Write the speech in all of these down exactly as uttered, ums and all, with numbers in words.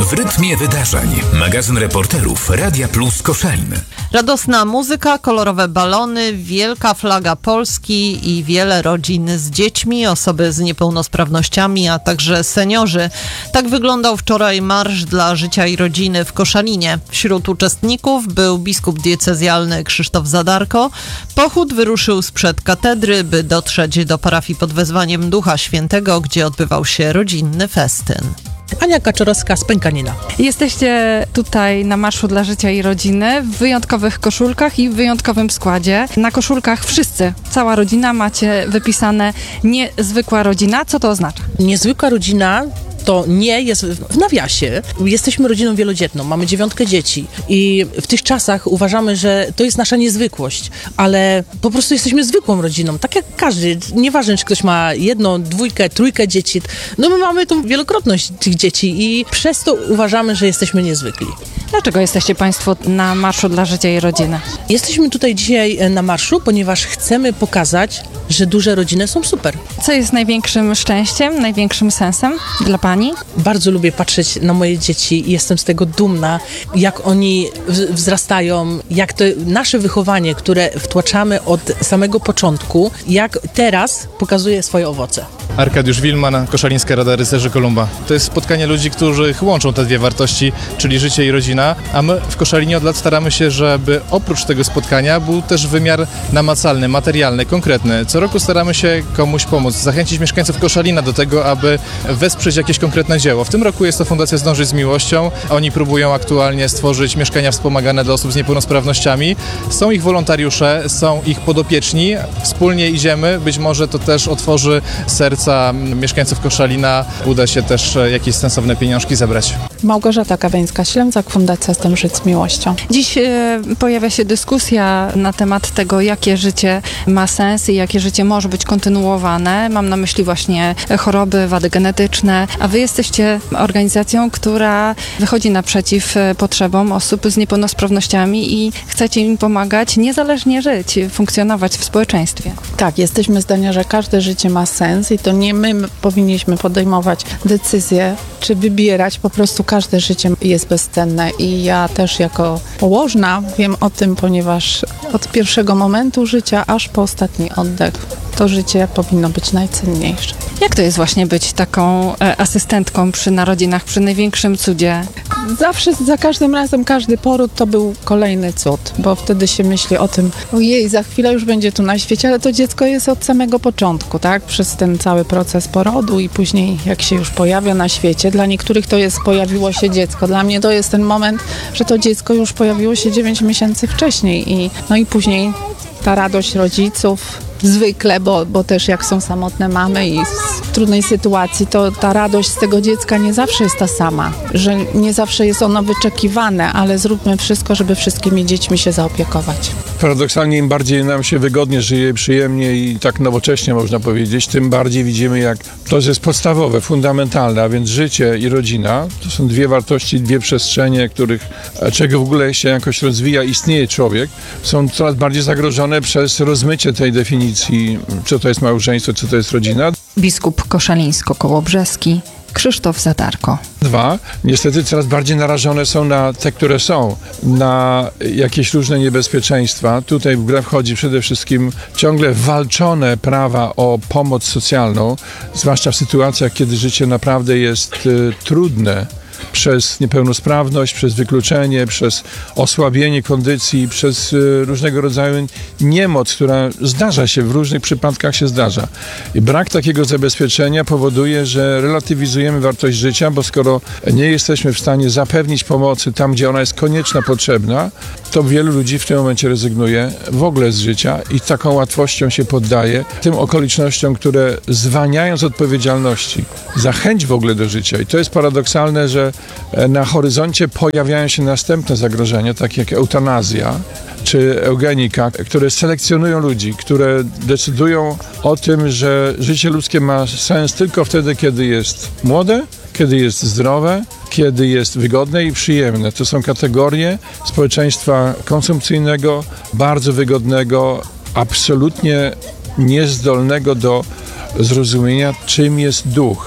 W rytmie wydarzeń. Magazyn reporterów Radia Plus Koszalin. Radosna muzyka, kolorowe balony, wielka flaga Polski i wiele rodzin z dziećmi, osoby z niepełnosprawnościami, a także seniorzy. Tak wyglądał wczoraj Marsz dla Życia i Rodziny w Koszalinie. Wśród uczestników był biskup diecezjalny Krzysztof Zadarko. Pochód wyruszył sprzed katedry, by dotrzeć do parafii pod wezwaniem Ducha Świętego, gdzie odbywał się rodzinny festyn. Ania Kaczorowska z Pękanina. Jesteście tutaj na Marszu dla Życia i Rodziny w wyjątkowych koszulkach i w wyjątkowym składzie. Na koszulkach wszyscy, cała rodzina, macie wypisane niezwykła rodzina. Co to oznacza? Niezwykła rodzina to nie jest w nawiasie. Jesteśmy rodziną wielodzietną, mamy dziewiątkę dzieci i w tych czasach uważamy, że to jest nasza niezwykłość, ale po prostu jesteśmy zwykłą rodziną, tak jak każdy. Nieważne, czy ktoś ma jedną, dwójkę, trójkę dzieci, no my mamy tą wielokrotność tych dzieci i przez to uważamy, że jesteśmy niezwykli. Dlaczego jesteście Państwo na Marszu dla Życia i Rodziny? Jesteśmy tutaj dzisiaj na marszu, ponieważ chcemy pokazać, że duże rodziny są super. Co jest największym szczęściem, największym sensem dla Pani? Bardzo lubię patrzeć na moje dzieci i jestem z tego dumna, jak oni wzrastają, jak to nasze wychowanie, które wtłaczamy od samego początku, jak teraz pokazuje swoje owoce. Arkadiusz Wilman, Koszalińska Rada Rycerzy Kolumba. To jest spotkanie ludzi, którzy łączą te dwie wartości, czyli życie i rodzina, a my w Koszalinie od lat staramy się, żeby oprócz tego spotkania był też wymiar namacalny, materialny, konkretny. Co roku staramy się komuś pomóc, zachęcić mieszkańców Koszalina do tego, aby wesprzeć jakieś konkretne dzieło. W tym roku jest to Fundacja Zdążyć z Miłością. Oni próbują aktualnie stworzyć mieszkania wspomagane dla osób z niepełnosprawnościami. Są ich wolontariusze, są ich podopieczni. Wspólnie idziemy. Być może to też otworzy serca mieszkańców Koszalina. Uda się też jakieś sensowne pieniążki zebrać. Małgorzata Kaweńska-Ślęzak, Fundacja Zdążyć z Miłością. Dziś e, pojawia się dyskusja na temat tego, jakie życie ma sens i jakie życie może być kontynuowane. Mam na myśli właśnie choroby, wady genetyczne, a wy jesteście organizacją, która wychodzi naprzeciw potrzebom osób z niepełnosprawnościami i chcecie im pomagać niezależnie żyć, funkcjonować w społeczeństwie. Tak, jesteśmy zdania, że każde życie ma sens i to nie my powinniśmy podejmować decyzje, czy wybierać, po prostu każde życie jest bezcenne i ja też jako położna wiem o tym, ponieważ od pierwszego momentu życia aż po ostatni oddech to życie powinno być najcenniejsze. Jak to jest właśnie być taką e, asystentką przy narodzinach, przy największym cudzie? Zawsze, za każdym razem, każdy poród to był kolejny cud, bo wtedy się myśli o tym, ojej, za chwilę już będzie tu na świecie, ale to dziecko jest od samego początku, tak? Przez ten cały proces porodu i później jak się już pojawia na świecie. Dla niektórych to jest, pojawiło się dziecko. Dla mnie to jest ten moment, że to dziecko już pojawiło się dziewięć miesięcy wcześniej i no i później ta radość rodziców, zwykle, bo, bo też jak są samotne mamy i w trudnej sytuacji, to ta radość z tego dziecka nie zawsze jest ta sama, że nie zawsze jest ono wyczekiwane, ale zróbmy wszystko, żeby wszystkimi dziećmi się zaopiekować. Paradoksalnie im bardziej nam się wygodnie żyje, przyjemnie i tak nowocześnie można powiedzieć, tym bardziej widzimy, jak to jest podstawowe, fundamentalne, a więc życie i rodzina to są dwie wartości, dwie przestrzenie, których, czego w ogóle się jakoś rozwija, istnieje człowiek, są coraz bardziej zagrożone przez rozmycie tej definicji, co to jest małżeństwo, co to jest rodzina. Biskup Koszalińsko-Kołobrzeski Krzysztof Zadarko. Dwa, niestety coraz bardziej narażone są na te, które są, na jakieś różne niebezpieczeństwa. Tutaj w grę wchodzi przede wszystkim ciągle walczone prawa o pomoc socjalną, zwłaszcza w sytuacjach, kiedy życie naprawdę jest y, trudne. Przez niepełnosprawność, przez wykluczenie, przez osłabienie kondycji, przez y, różnego rodzaju niemoc, która zdarza się, w różnych przypadkach się zdarza. I brak takiego zabezpieczenia powoduje, że relatywizujemy wartość życia, bo skoro nie jesteśmy w stanie zapewnić pomocy tam, gdzie ona jest konieczna, potrzebna, to wielu ludzi w tym momencie rezygnuje w ogóle z życia i taką łatwością się poddaje tym okolicznościom, które zwalniają z odpowiedzialności, za chęć w ogóle do życia. I to jest paradoksalne, że na horyzoncie pojawiają się następne zagrożenia, takie jak eutanazja czy eugenika, które selekcjonują ludzi, które decydują o tym, że życie ludzkie ma sens tylko wtedy, kiedy jest młode, kiedy jest zdrowe, kiedy jest wygodne i przyjemne. To są kategorie społeczeństwa konsumpcyjnego, bardzo wygodnego, absolutnie niezdolnego do zrozumienia, czym jest duch.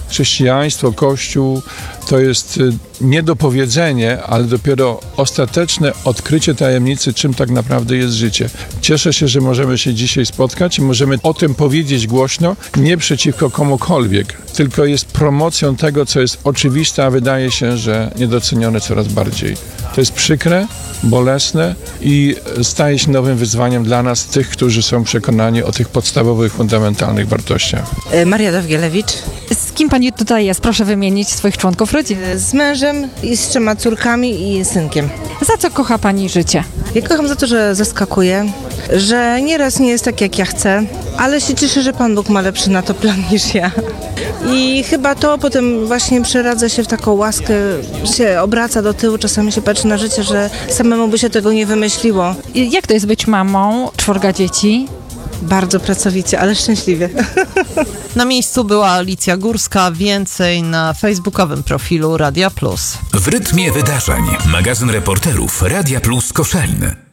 chrześcijaństwo, Kościół to jest y, niedopowiedzenie, ale dopiero ostateczne odkrycie tajemnicy, czym tak naprawdę jest życie. Cieszę się, że możemy się dzisiaj spotkać i możemy o tym powiedzieć głośno, nie przeciwko komukolwiek, tylko jest promocją tego, co jest oczywiste, a wydaje się, że niedocenione coraz bardziej. To jest przykre, bolesne i staje się nowym wyzwaniem dla nas, tych, którzy są przekonani o tych podstawowych, fundamentalnych wartościach. Maria Dowgielewicz. Z kim pani tutaj jest? Proszę wymienić swoich członków rodziny. Z mężem i z trzema córkami i synkiem. Za co kocha pani życie? Ja kocham za to, że zaskakuje, że nieraz nie jest tak, jak ja chcę, ale się cieszę, że Pan Bóg ma lepszy na to plan niż ja. I chyba to potem właśnie przeradza się w taką łaskę, się obraca do tyłu, czasami się patrzy na życie, że samemu by się tego nie wymyśliło. I jak to jest być mamą czworga dzieci? Bardzo pracowicie, ale szczęśliwie. Na miejscu była Alicja Górska, więcej na facebookowym profilu Radia Plus. W rytmie wydarzeń. Magazyn reporterów Radia Plus Koszalin.